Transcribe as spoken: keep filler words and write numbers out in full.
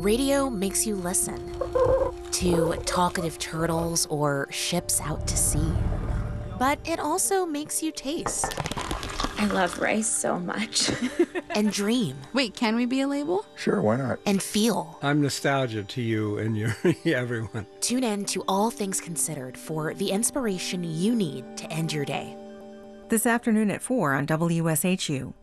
Radio makes you listen to talkative turtles or ships out to sea. But it also makes you taste. I love rice so much. And dream. Wait, can we be a label? Sure, why not? And feel. I'm nostalgia to you and your everyone. Tune in to All Things Considered for the inspiration you need to end your day. This afternoon at four on W S H U.